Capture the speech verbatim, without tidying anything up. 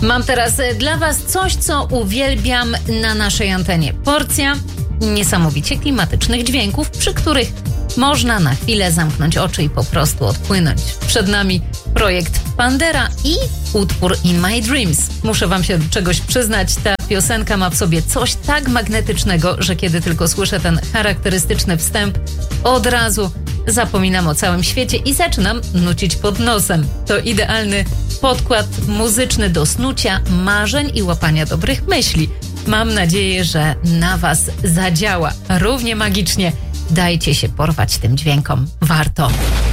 Mam teraz dla Was coś, co uwielbiam na naszej antenie. Porcja niesamowicie klimatycznych dźwięków, przy których można na chwilę zamknąć oczy i po prostu odpłynąć. Przed nami projekt Pandera i utwór In My Dreams. Muszę Wam się do czegoś przyznać, ta piosenka ma w sobie coś tak magnetycznego, że kiedy tylko słyszę ten charakterystyczny wstęp, od razu zapominam o całym świecie i zaczynam nucić pod nosem. To idealny podkład muzyczny do snucia, marzeń i łapania dobrych myśli. Mam nadzieję, że na Was zadziała równie magicznie. Dajcie się porwać tym dźwiękom. Warto.